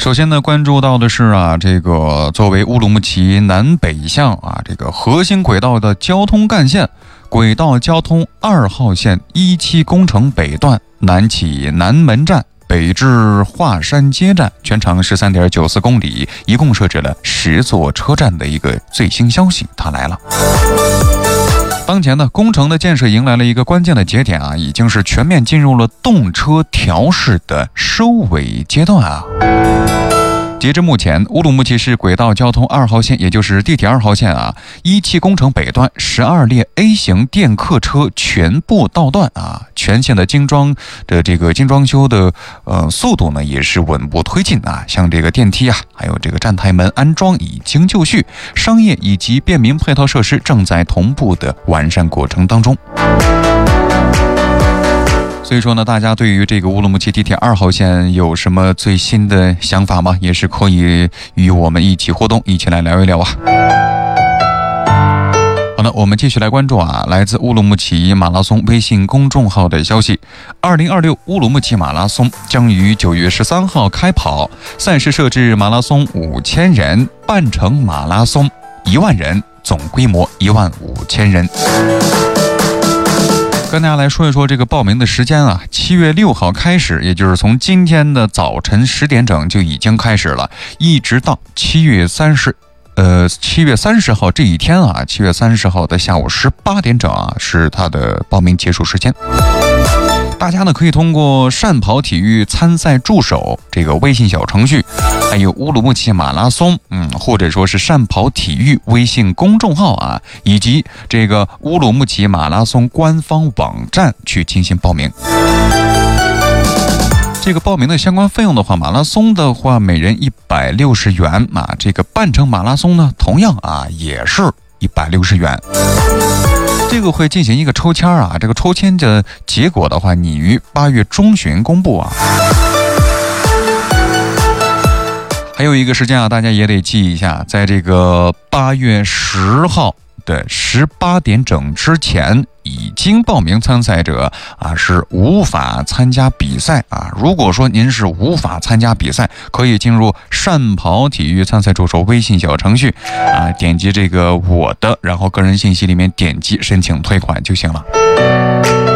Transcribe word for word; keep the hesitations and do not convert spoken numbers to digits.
首先呢，关注到的是啊，这个作为乌鲁木齐南北向啊这个核心轨道的交通干线，轨道交通二号线一期工程北段南起南门站，北至华山街站，全长 十三点九四公里，一共设置了十座车站的一个最新消息，它来了。当前呢，工程的建设迎来了一个关键的节点啊，已经是全面进入了动车调试的收尾阶段啊。截至目前，乌鲁木齐市轨道交通二号线，也就是地铁二号线啊，一期工程北段十二列 A 型电客车全部到段啊，全线的精装的这个精装修的呃速度呢也是稳步推进啊，像这个电梯啊，还有这个站台门安装已经就绪，商业以及便民配套设施正在同步的完善过程当中。所以说呢，大家对于这个乌鲁木齐地铁二号线有什么最新的想法吗？也是可以与我们一起互动，一起来聊一聊啊。好的，我们继续来关注啊，来自乌鲁木齐马拉松微信公众号的消息，二零二六乌鲁木齐马拉松将于九月十三号开跑，赛事设置马拉松五千人，半程马拉松一万人，总规模一万五千人。跟大家来说一说这个报名的时间啊，七月六号开始，也就是从今天的早晨十点整就已经开始了，一直到七月三十，呃，七月三十号这一天啊，七月三十号的下午十八点整啊，是它的报名结束时间。大家呢可以通过善跑体育参赛助手这个微信小程序，还有乌鲁木齐马拉松，嗯，或者说是善跑体育微信公众号啊，以及这个乌鲁木齐马拉松官方网站去进行报名。这个报名的相关费用的话，马拉松的话每人一百六十元啊，这个半程马拉松呢同样啊也是一百六十元。这个会进行一个抽签啊，这个抽签的结果的话，拟于八月中旬公布啊。还有一个时间啊，大家也得记一下，在这个八月十号的十八点整之前，已经报名参赛者啊是无法参加比赛啊。如果说您是无法参加比赛，可以进入善跑体育参赛助手微信小程序啊，点击这个我的，然后个人信息里面点击申请退款就行了。